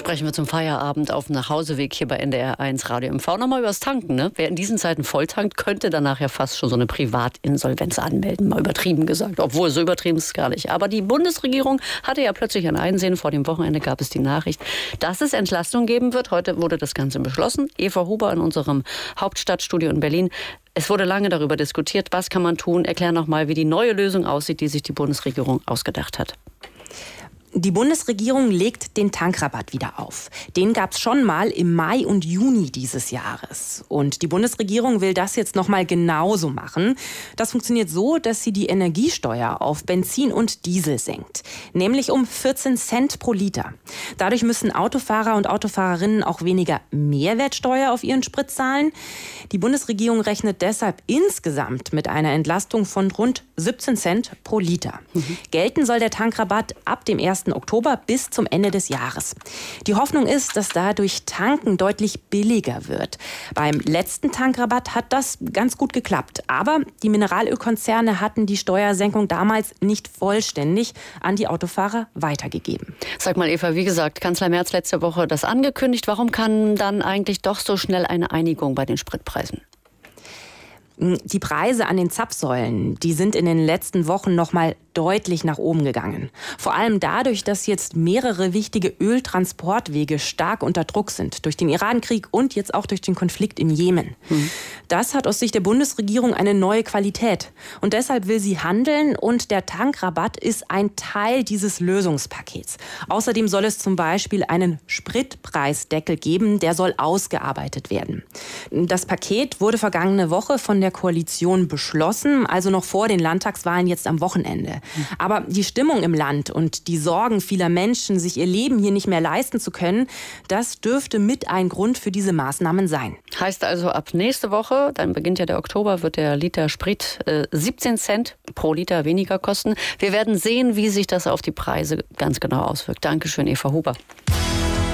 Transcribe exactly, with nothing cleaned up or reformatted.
Sprechen wir zum Feierabend auf dem Nachhauseweg hier bei N D R eins Radio M V nochmal übers Tanken. Ne? Wer in diesen Zeiten volltankt, könnte danach ja fast schon so eine Privatinsolvenz anmelden. Mal übertrieben gesagt. Obwohl, so übertrieben ist es gar nicht. Aber die Bundesregierung hatte ja plötzlich ein Einsehen. Vor dem Wochenende gab es die Nachricht, dass es Entlastung geben wird. Heute wurde das Ganze beschlossen. Eva Huber in unserem Hauptstadtstudio in Berlin. Es wurde lange darüber diskutiert, was kann man tun. Erklär noch mal, wie die neue Lösung aussieht, die sich die Bundesregierung ausgedacht hat. Die Bundesregierung legt den Tankrabatt wieder auf. Den gab es schon mal im Mai und Juni dieses Jahres. Und die Bundesregierung will das jetzt noch mal genauso machen. Das funktioniert so, dass sie die Energiesteuer auf Benzin und Diesel senkt. Nämlich um vierzehn Cent pro Liter. Dadurch müssen Autofahrer und Autofahrerinnen auch weniger Mehrwertsteuer auf ihren Sprit zahlen. Die Bundesregierung rechnet deshalb insgesamt mit einer Entlastung von rund siebzehn Cent pro Liter. Mhm. Gelten soll der Tankrabatt ab dem ersten Oktober bis zum Ende des Jahres. Die Hoffnung ist, dass dadurch Tanken deutlich billiger wird. Beim letzten Tankrabatt hat das ganz gut geklappt. Aber die Mineralölkonzerne hatten die Steuersenkung damals nicht vollständig an die Autofahrer weitergegeben. Sag mal, Eva, wie gesagt, Kanzler Merz letzte Woche das angekündigt. Warum kann dann eigentlich doch so schnell eine Einigung bei den Spritpreisen? Die Preise an den Zapfsäulen, die sind in den letzten Wochen noch mal deutlich nach oben gegangen. Vor allem dadurch, dass jetzt mehrere wichtige Öltransportwege stark unter Druck sind. Durch den Irankrieg und jetzt auch durch den Konflikt im Jemen. Mhm. Das hat aus Sicht der Bundesregierung eine neue Qualität. Und deshalb will sie handeln und der Tankrabatt ist ein Teil dieses Lösungspakets. Außerdem soll es zum Beispiel einen Spritpreisdeckel geben, der soll ausgearbeitet werden. Das Paket wurde vergangene Woche von der Koalition beschlossen, also noch vor den Landtagswahlen jetzt am Wochenende. Aber die Stimmung im Land und die Sorgen vieler Menschen, sich ihr Leben hier nicht mehr leisten zu können, das dürfte mit ein Grund für diese Maßnahmen sein. Heißt also, ab nächste Woche, dann beginnt ja der Oktober, wird der Liter Sprit äh, siebzehn Cent pro Liter weniger kosten. Wir werden sehen, wie sich das auf die Preise ganz genau auswirkt. Dankeschön, Eva Huber.